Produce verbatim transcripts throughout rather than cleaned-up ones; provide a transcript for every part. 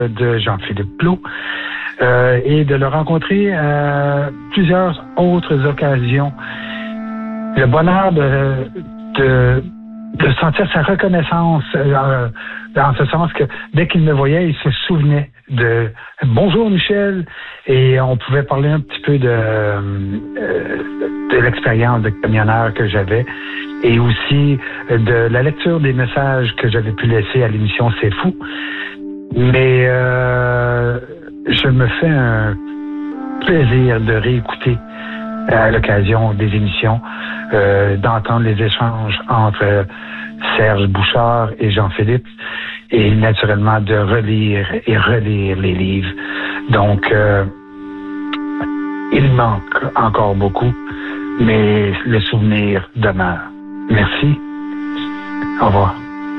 de Jean-Philippe Plot euh, et de le rencontrer à plusieurs autres occasions. Le bonheur de, de, de sentir sa reconnaissance, euh, dans ce sens que dès qu'il me voyait, il se souvenait de « Bonjour Michel » et on pouvait parler un petit peu de, euh, de l'expérience de camionneur que j'avais et aussi de la lecture des messages que j'avais pu laisser à l'émission C'est Fou. Mais euh, je me fais un plaisir de réécouter à l'occasion des émissions, euh, d'entendre les échanges entre Serge Bouchard et Jean-Philippe et naturellement de relire et relire les livres. Donc, euh, il manque encore beaucoup, mais le souvenir demeure. Merci. Au revoir.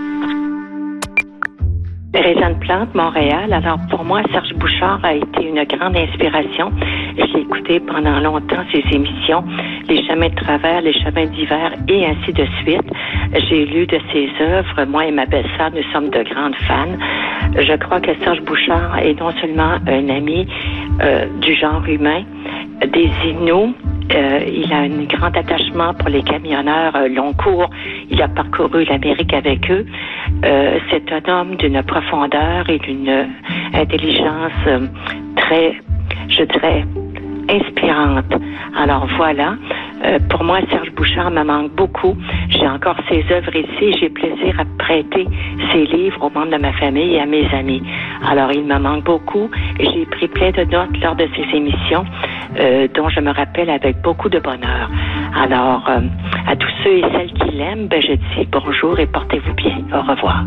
Réjeanne Plante, Montréal. Alors, pour moi, Serge Bouchard a été une grande inspiration. J'ai écouté pendant longtemps ses émissions, Les chemins de travers, Les chemins d'hiver et ainsi de suite. J'ai lu de ses œuvres. Moi et ma belle-sœur, nous sommes de grandes fans. Je crois que Serge Bouchard est non seulement un ami euh, du genre humain, des Inuits. Euh, il a un grand attachement pour les camionneurs euh, long cours. Il a parcouru l'Amérique avec eux. Euh, c'est un homme d'une profondeur et d'une euh, intelligence euh, très, je dirais, inspirante. Alors voilà, euh, pour moi, Serge Bouchard me manque beaucoup. J'ai encore ses œuvres ici. J'ai plaisir à prêter ses livres aux membres de ma famille et à mes amis. Alors, il me manque beaucoup. J'ai pris plein de notes lors de ces émissions euh, dont je me rappelle avec beaucoup de bonheur. Alors, euh, à tous ceux et celles qui l'aiment, ben, je dis bonjour et portez-vous bien. Au revoir.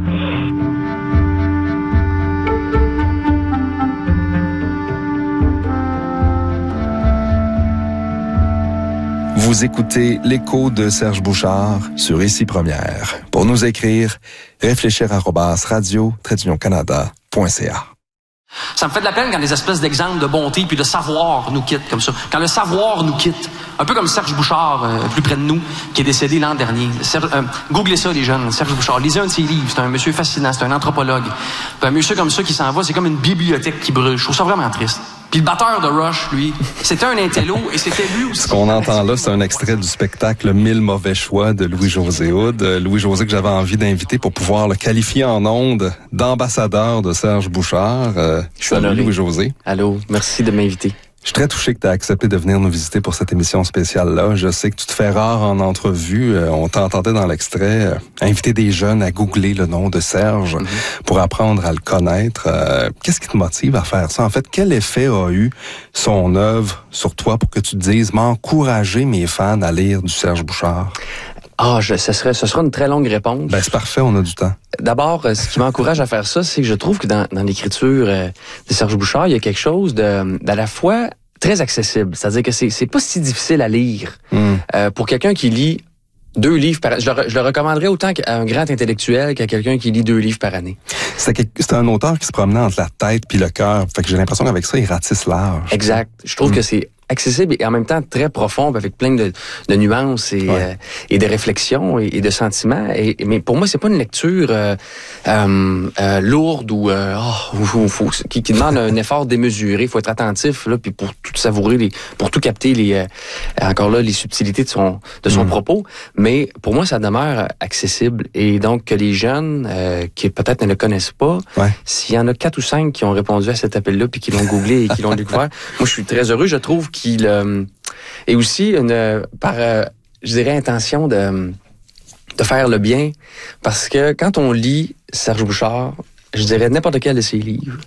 Vous écoutez l'écho de Serge Bouchard sur Ici Première. Pour nous écrire, réfléchir arobase radio tiret canada point c a. Ça me fait de la peine quand des espèces d'exemples de bonté puis de savoir nous quittent comme ça. Quand le savoir nous quitte. Un peu comme Serge Bouchard, euh, plus près de nous, qui est décédé l'an dernier. Serge, euh, googlez ça, les jeunes. Serge Bouchard. Lisez un de ses livres. C'est un monsieur fascinant. C'est un anthropologue. Puis un monsieur comme ça qui s'en va, c'est comme une bibliothèque qui brûle. Je trouve ça vraiment triste. Puis le batteur de Rush, lui, c'était un intello et c'était lui aussi. Ce qu'on entend là, c'est un extrait du spectacle Mille mauvais choix de Louis-José Hood. Louis-José que j'avais envie d'inviter pour pouvoir le qualifier en ondes d'ambassadeur de Serge Bouchard. Euh, Je suis honoré. Louis-José. Allô, merci de m'inviter. Je suis très touché que tu aies accepté de venir nous visiter pour cette émission spéciale-là. Je sais que tu te fais rare en entrevue. Euh, on t'entendait dans l'extrait euh, inviter des jeunes à googler le nom de Serge mm-hmm. pour apprendre à le connaître. Euh, qu'est-ce qui te motive à faire ça? En fait, quel effet a eu son œuvre sur toi pour que tu te dises « m'encourager mes fans à lire du Serge Bouchard ». Ah, je, ce serait, ce sera une très longue réponse. Ben, c'est parfait, on a du temps. D'abord, ce qui m'encourage à faire ça, c'est que je trouve que dans, dans l'écriture euh, de Serge Bouchard, il y a quelque chose de, d'à la fois très accessible. C'est-à-dire que c'est, c'est pas si difficile à lire. Mm. Euh, pour quelqu'un qui lit deux livres par année, je le, je le recommanderais autant à un grand intellectuel qu'à quelqu'un qui lit deux livres par année. C'est, c'est un auteur qui se promenait entre la tête puis le cœur. Fait que j'ai l'impression qu'avec ça, il ratisse large. Exact. Je trouve mm. que c'est accessible et en même temps très profond, avec plein de, de nuances et, ouais. euh, et de réflexions et, et de sentiments. Et, mais pour moi, c'est pas une lecture euh, euh, euh, lourde ou, euh, oh, ou, ou, ou qui, qui demande un effort démesuré. Il faut être attentif là, puis pour tout savourer, les, pour tout capter les euh, encore là les subtilités de son de son mmh. propos. Mais pour moi, ça demeure accessible et donc que les jeunes euh, qui peut-être ne le connaissent pas, ouais. s'il y en a quatre ou cinq qui ont répondu à cet appel-là puis qui l'ont googlé et qui l'ont découvert, moi je suis très heureux. Je trouve qu'il euh, est aussi une par euh, je dirais intention de de faire le bien parce que quand on lit Serge Bouchard, je dirais n'importe quel de ses livres,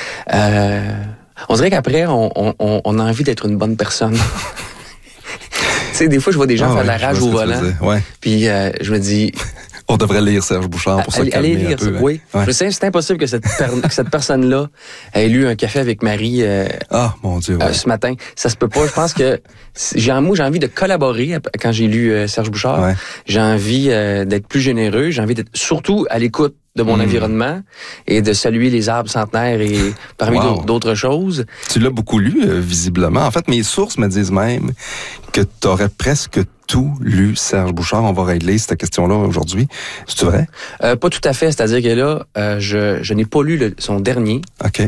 euh, on dirait qu'après on, on, on a envie d'être une bonne personne. Tu sais, des fois je vois des gens ah faire ouais, de la rage au volant, ouais. puis euh, je me dis on devrait lire Serge Bouchard pour allez, se calmer allez lire, un peu. Oui. Ouais. Je sais, c'est impossible que cette, per- que cette personne-là ait lu un café avec Marie euh, ah, mon Dieu, ouais. euh, ce matin. Ça se peut pas. Je pense que j'ai, moi, j'ai envie de collaborer quand j'ai lu euh, Serge Bouchard. Ouais. J'ai envie euh, d'être plus généreux. J'ai envie d'être surtout à l'écoute de mon mmh. environnement et de saluer les arbres centenaires et parmi wow. d'autres choses. Tu l'as beaucoup lu, euh, visiblement. En fait, mes sources me disent même que tu aurais presque tout lu Serge Bouchard. On va régler cette question-là aujourd'hui. C'est vrai? Euh, pas tout à fait. C'est-à-dire que là, euh, je, je n'ai pas lu le, son dernier. OK.